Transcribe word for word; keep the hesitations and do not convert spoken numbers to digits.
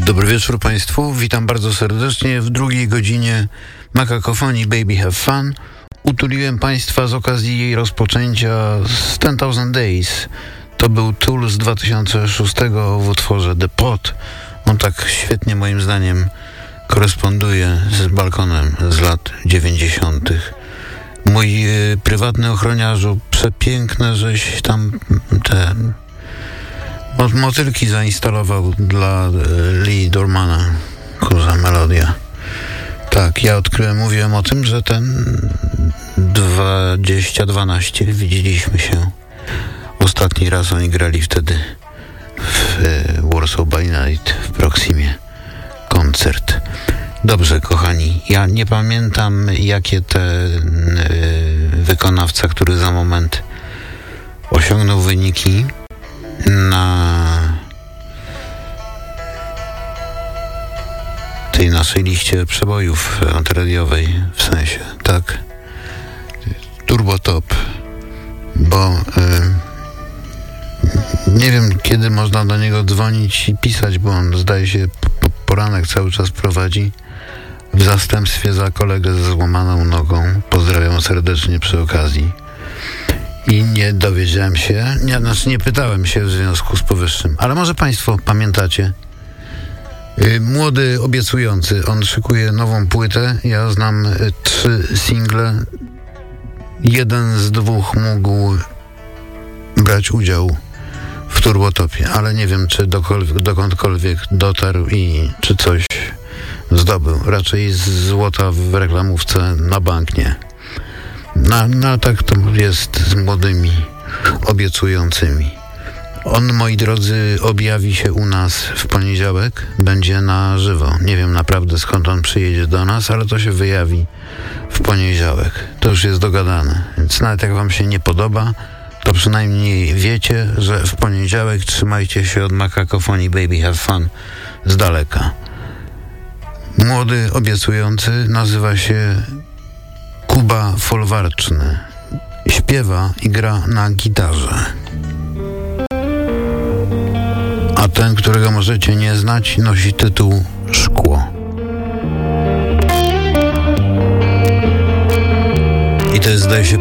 Dobry wieczór Państwu, witam bardzo serdecznie w drugiej godzinie Makakofonii Baby Have Fun. Utuliłem Państwa z okazji jej rozpoczęcia z ten thousand Days. To był Tool z dwa tysiące szóstego w utworze The Pot. On tak świetnie moim zdaniem koresponduje z balkonem z lat dziewięćdziesiątych. Mój y, prywatny ochroniarzu, przepiękne, żeś tam te mo- motylki zainstalował dla y, Lee Dormana. Kurza melodia. Tak, ja odkryłem, mówiłem o tym, że ten dwadzieścia dwanaście widzieliśmy się ostatni raz, oni grali wtedy w y, Warsaw by Night w Proximie koncert. Dobrze, kochani, ja nie pamiętam, jakie te y, wykonawca, który za moment osiągnął wyniki na tej naszej liście przebojów antyradiowej, w sensie, tak? Turbo Top, bo y, nie wiem, kiedy można do niego dzwonić i pisać, bo on, zdaje się, po, poranek cały czas prowadzi w zastępstwie za kolegę ze złamaną nogą. Pozdrawiam serdecznie przy okazji. I nie dowiedziałem się, nie, znaczy nie pytałem się w związku z powyższym, ale może Państwo pamiętacie? Yy, młody, obiecujący, on szykuje nową płytę. Ja znam y, trzy single. Jeden z dwóch mógł brać udział w Turbotopie, ale nie wiem, czy dokol- dokądkolwiek dotarł i czy coś zdobył. Raczej z złota w reklamówce na bank nie. No, no tak to jest z młodymi, obiecującymi. On, moi drodzy, objawi się u nas w poniedziałek. Będzie na żywo. Nie wiem naprawdę, skąd on przyjedzie do nas, ale to się wyjawi w poniedziałek. To już jest dogadane. Więc nawet jak wam się nie podoba, to przynajmniej wiecie, że w poniedziałek trzymajcie się od Makakofonii Baby Have Fun z daleka. Młody, obiecujący, nazywa się Kuba Folwarczny. Śpiewa i gra na gitarze. A ten, którego możecie nie znać, nosi tytuł Szkło. I to jest, zdaje się,